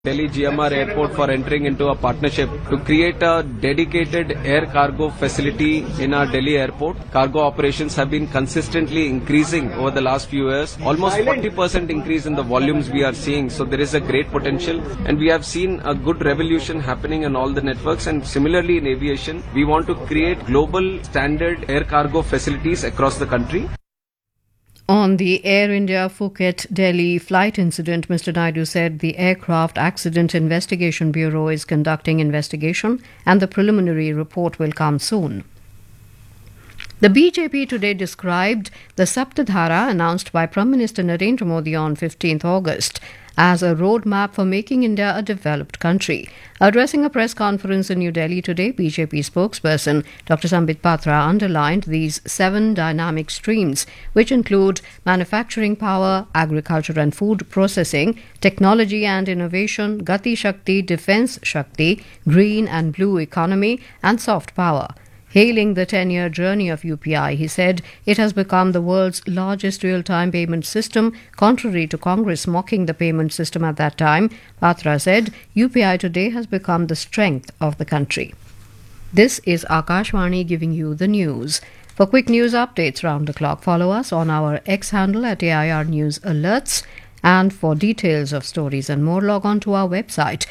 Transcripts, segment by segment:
Delhi GMR Airport for entering into a partnership to create a dedicated air cargo facility in our Delhi airport. Cargo operations have been consistently increasing over the last few years. Almost 40% increase in the volumes we are seeing. So there is a great potential, and we have seen a good revolution happening in all the networks. And similarly in aviation, we want to create global standard air cargo facilities across the country. On the Air India Phuket Delhi flight incident, Mr. Naidu said the Aircraft Accident Investigation Bureau is conducting investigation and the preliminary report will come soon. The BJP today described the Saptadhara announced by Prime Minister Narendra Modi on 15th August as a roadmap for making India a developed country. Addressing a press conference in New Delhi today, BJP spokesperson Dr. Sambit Patra underlined these 7 dynamic streams, which include manufacturing power, agriculture and food processing, technology and innovation, Gati Shakti, Defence Shakti, green and blue economy, and soft power. Hailing the 10-year journey of UPI, he said it has become the world's largest real-time payment system, contrary to Congress mocking the payment system at that time. Patra said UPI today has become the strength of the country. This is Akashvani giving you the news. For quick news updates round the clock, follow us on our X handle at AIR News Alerts. And for details of stories and more, log on to our website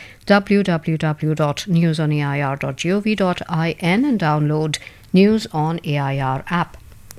www.newsonair.gov.in and download News on AIR app.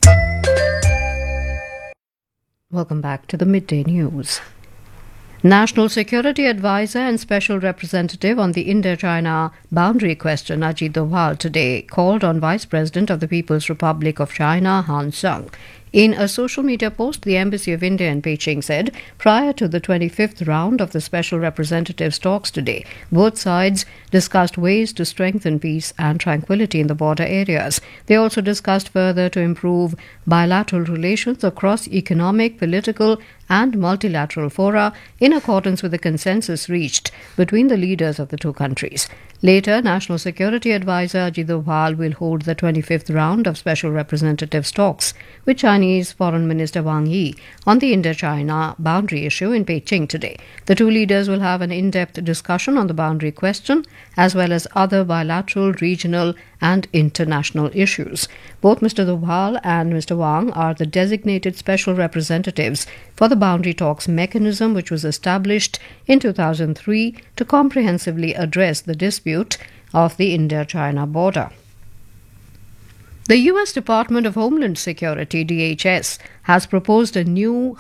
Welcome back to the Midday News. National Security Advisor and Special Representative on the India-China boundary question Ajit Doval today called on Vice President of the People's Republic of China Han Zheng. In a social media post, the Embassy of India in Beijing said, prior to the 25th round of the Special Representatives' talks today, both sides discussed ways to strengthen peace and tranquility in the border areas. They also discussed further to improve bilateral relations across economic, political and multilateral fora in accordance with the consensus reached between the leaders of the two countries. Later, National Security Advisor Ajit Doval will hold the 25th round of Special Representatives' talks with Chinese Foreign Minister Wang Yi on the India-China boundary issue in Beijing today. The two leaders will have an in-depth discussion on the boundary question as well as other bilateral, regional and international issues. Both Mr. Doval and Mr. Wang are the designated special representatives for the boundary talks mechanism, which was established in 2003 to comprehensively address the dispute of the India-China border. The U.S. Department of Homeland Security, DHS, has proposed a new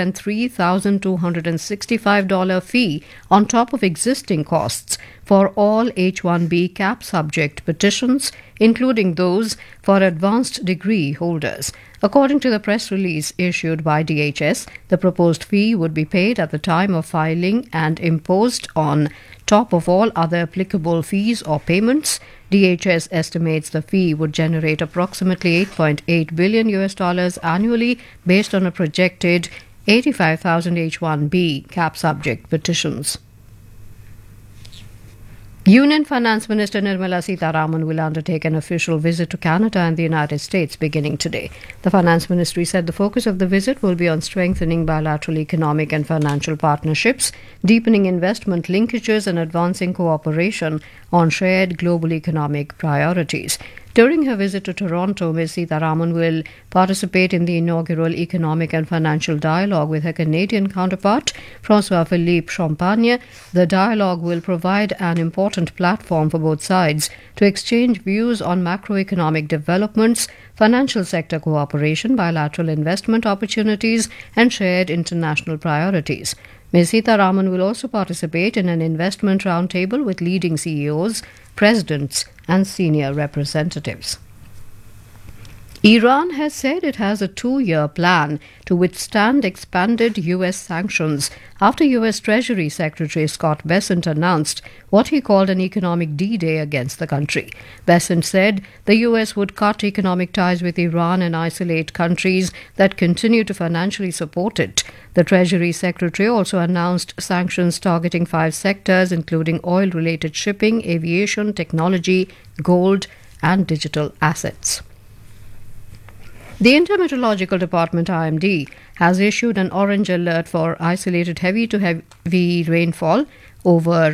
$103,265 fee on top of existing costs for all H-1B cap subject petitions, including those for advanced degree holders. According to the press release issued by DHS, the proposed fee would be paid at the time of filing and imposed on top of all other applicable fees or payments. DHS estimates the fee would generate approximately $8.8 billion annually based on a projected 85,000 H-1B cap subject petitions. Union Finance Minister Nirmala Sitharaman will undertake an official visit to Canada and the United States beginning today. The Finance Ministry said the focus of the visit will be on strengthening bilateral economic and financial partnerships, deepening investment linkages and advancing cooperation on shared global economic priorities. During her visit to Toronto, Ms. Sitharaman will participate in the inaugural Economic and Financial Dialogue with her Canadian counterpart, François-Philippe Champagne. The dialogue will provide an important platform for both sides to exchange views on macroeconomic developments, financial sector cooperation, bilateral investment opportunities, and shared international priorities. Ms. Sitharaman will also participate in an investment roundtable with leading CEOs, presidents, and senior representatives. Iran has said it has a 2-year plan to withstand expanded U.S. sanctions after U.S. Treasury Secretary Scott Bessent announced what he called an economic D-Day against the country. Bessent said the U.S. would cut economic ties with Iran and isolate countries that continue to financially support it. The Treasury Secretary also announced sanctions targeting 5 sectors, including oil-related shipping, aviation, technology, gold, and digital assets. The Intermeteorological Department, IMD, has issued an orange alert for isolated heavy to heavy rainfall over